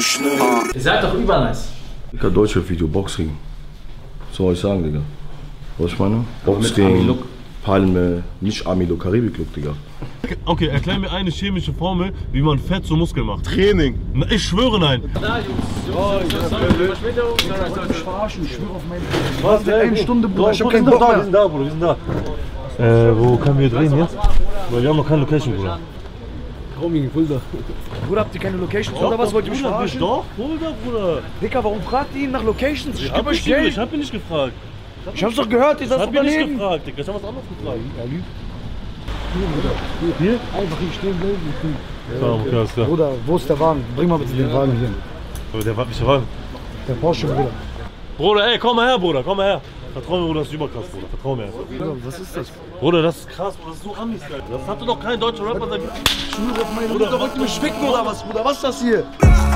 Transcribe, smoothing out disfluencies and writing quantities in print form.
schnell. Ihr seid doch übernice. Digga, Deutschrap-Video, Boxring. Was soll ich sagen, Digga? Was ich meine? Boxring, Palme, nicht Army-Look, Karibik-Look, Digga. Okay, erklär mir eine chemische Formel, wie man Fett zu Muskeln macht. Training. Na, ich schwöre, nein. Da, Jungs. Ich verarschen, ich schwöre auf meine. Was? Eine Stunde, Bruder. Ich hab keinen Bock mehr. Wir sind da, Bruder, wir sind da. Wo können wir drehen jetzt? Weil wir haben noch keine Location, Bruder. Bruder, habt ihr keine Locations oder was? Wollt ihr mich verarschen? Doch, Bruder. Dicker, warum fragt ihr ihn nach Locations? Ich geb euch Ich Geld. hab ihn nicht gefragt. Ich hab's doch gehört, ihr seid Ich hab ihn nicht Unternehmen. gefragt, Digga. Ich hab was anderes gefragt. Er lügt. Hier? Einfach hier stehen bleiben. Ja, okay, alles klar. Bruder, wo ist der Wagen? Bring mal bitte den Wagen hier. Aber der war nicht der Wagen. Der Porsche, Bruder. Bruder, ey, komm mal her, Bruder, komm mal her. Vertrau mir, Bruder, das ist überkrass, Bruder. Vertrau mir. Bruder, was ist das? Bruder, das ist krass, Bruder, das ist so Amis, Alter. Das hatte doch kein deutscher Rapper seit. Ich schwöre auf meine Mutter, wollt ihr mich ficken oder was, Bruder? Was ist das hier?